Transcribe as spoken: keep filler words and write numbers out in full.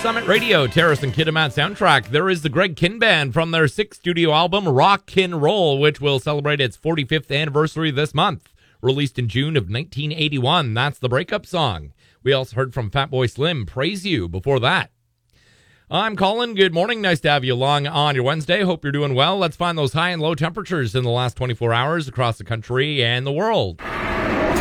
Summit Radio, Terrace and Kiddermat soundtrack. There is the Greg Kihn Band from their sixth studio album, Rock Kin' Roll, which will celebrate its forty-fifth anniversary this month. Released in June of nineteen eighty-one, that's the breakup song. We also heard from Fatboy Slim, Praise You, before that. I'm Colin. Good morning. Nice to have you along on your Wednesday. Hope you're doing well. Let's find those high and low temperatures in the last twenty-four hours across the country and the world.